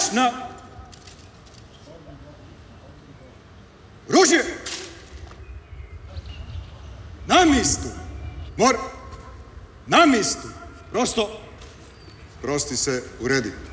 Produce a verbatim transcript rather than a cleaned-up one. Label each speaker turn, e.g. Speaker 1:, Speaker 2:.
Speaker 1: na... Ružje! Na mjestu! Mor... Na mjestu! Prosto...
Speaker 2: Prosti se, uredi.